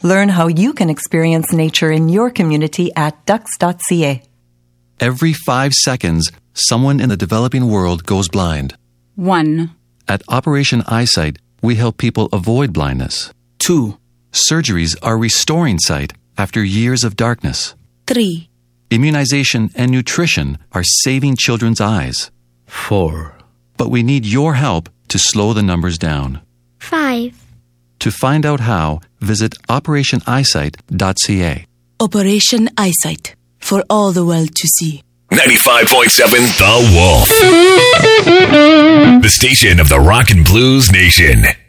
Learn how you can experience nature in your community at ducks.ca. Every 5 seconds, someone in the developing world goes blind. 1. At Operation Eyesight, we help people avoid blindness. 2. Surgeries are restoring sight after years of darkness. 3. Immunization and nutrition are saving children's eyes. 4. But we need your help to slow the numbers down. 5. To find out how, visit operationeyesight.ca. Operation Eyesight, for all the world to see. 95.7 The Wolf. The station of the Rock and Blues Nation.